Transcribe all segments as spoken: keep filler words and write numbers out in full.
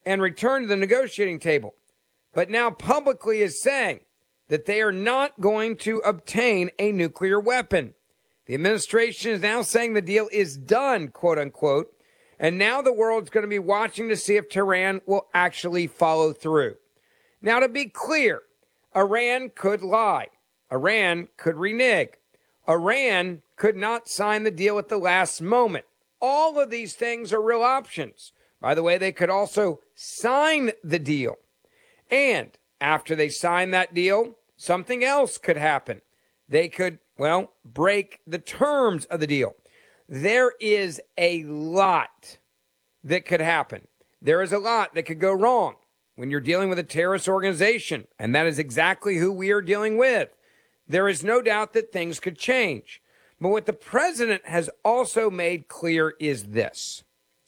and return to the negotiating table, but now publicly is saying that they are not going to obtain a nuclear weapon. The administration is now saying the deal is done, quote unquote, and now the world's going to be watching to see if Tehran will actually follow through. Now, to be clear, Iran could lie. Iran could renege. Iran could not sign the deal at the last moment. All of these things are real options. By the way, they could also sign the deal. And after they sign that deal, something else could happen. They could, well, break the terms of the deal. There is a lot that could happen. There is a lot that could go wrong when you're dealing with a terrorist organization, and that is exactly who we are dealing with. There is no doubt that things could change. But what the president has also made clear is this.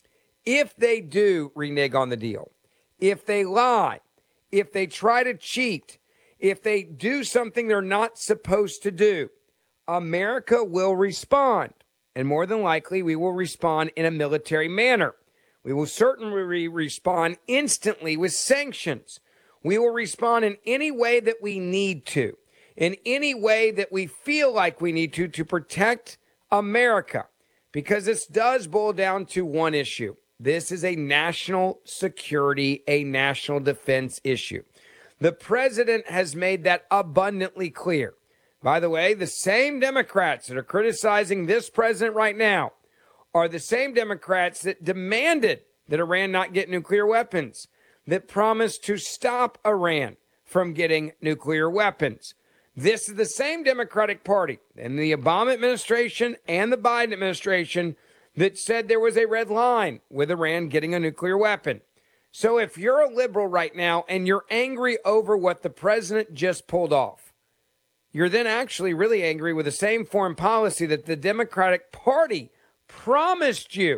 If they do renege on the deal, if they lie, if they try to cheat, if they do something they're not supposed to do, America will respond. And more than likely, we will respond in a military manner. We will certainly respond instantly with sanctions. We will respond in any way that we need to, in any way that we feel like we need to, to protect America. Because this does boil down to one issue. This is a national security, a national defense issue. The president has made that abundantly clear. By the way, the same Democrats that are criticizing this president right now are the same Democrats that demanded that Iran not get nuclear weapons, that promised to stop Iran from getting nuclear weapons. This is the same Democratic Party in the Obama administration and the Biden administration that said there was a red line with Iran getting a nuclear weapon. So if you're a liberal right now and you're angry over what the president just pulled off, you're then actually really angry with the same foreign policy that the Democratic Party promised you,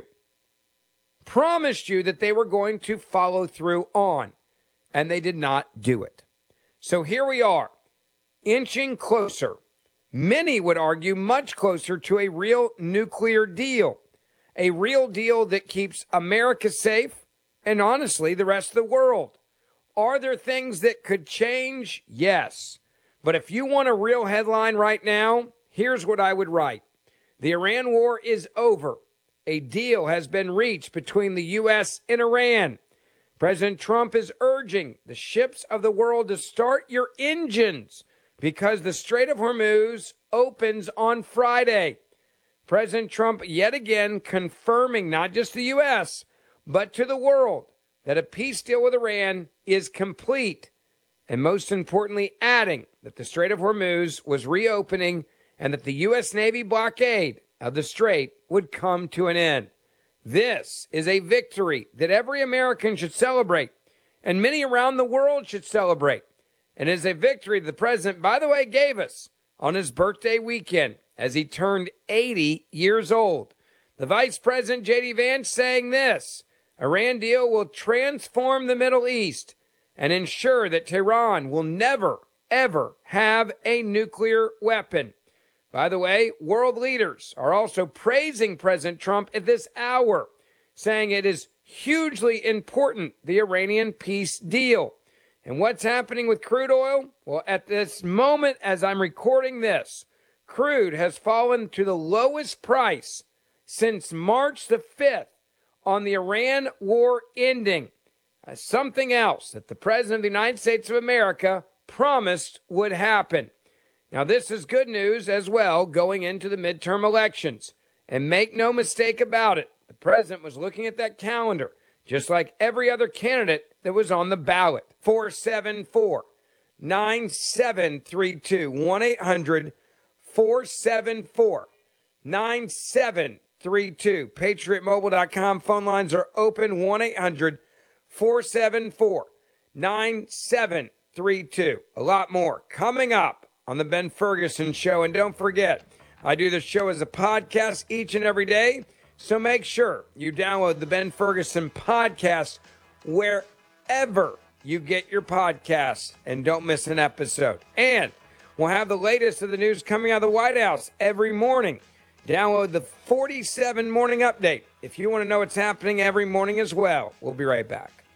promised you that they were going to follow through on, and they did not do it. So here we are, inching closer. Many would argue much closer to a real nuclear deal, a real deal that keeps America safe and honestly the rest of the world. Are there things that could change? Yes. But if you want a real headline right now, here's what I would write. The Iran war is over. A deal has been reached between the U S and Iran. President Trump is urging the ships of the world to start your engines because the Strait of Hormuz opens on Friday. President Trump yet again confirming not just the U S, but to the world that a peace deal with Iran is complete. And most importantly, adding that the Strait of Hormuz was reopening and that the U S Navy blockade of the Strait would come to an end. This is a victory that every American should celebrate, and many around the world should celebrate. And it is a victory the president, by the way, gave us on his birthday weekend as he turned eighty years old. The Vice President, J D Vance, saying this: Iran deal will transform the Middle East and ensure that Tehran will never, ever have a nuclear weapon. By the way, world leaders are also praising President Trump at this hour, saying it is hugely important, the Iranian peace deal. And what's happening with crude oil? Well, at this moment, as I'm recording this, crude has fallen to the lowest price since March the fifth on the Iran war ending. As something else that the President of the United States of America promised would happen. Now, this is good news as well going into the midterm elections. And make no mistake about it, the President was looking at that calendar, just like every other candidate that was on the ballot. four seven four, nine seven three two, one eight hundred, four seven four, nine seven three two. Patriot Mobile dot com phone lines are open, one eight hundred, four seven four, nine seven three two. A lot more coming up on the Ben Ferguson Show. And don't forget, I do this show as a podcast each and every day. So make sure you download the Ben Ferguson podcast wherever you get your podcasts and don't miss an episode. And we'll have the latest of the news coming out of the White House every morning. Download the forty-seven Morning Update if you want to know what's happening every morning as well. We'll be right back.